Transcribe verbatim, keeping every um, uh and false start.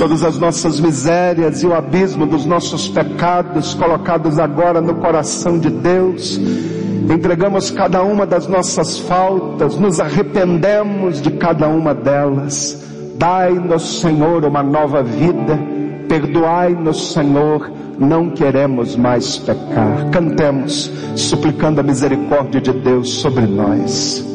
todas as nossas misérias e o abismo dos nossos pecados colocados agora no coração de Deus. Entregamos cada uma das nossas faltas, nos arrependemos de cada uma delas. Dai-nos, Senhor, uma nova vida. Perdoai-nos, Senhor, não queremos mais pecar. Cantemos, suplicando a misericórdia de Deus sobre nós.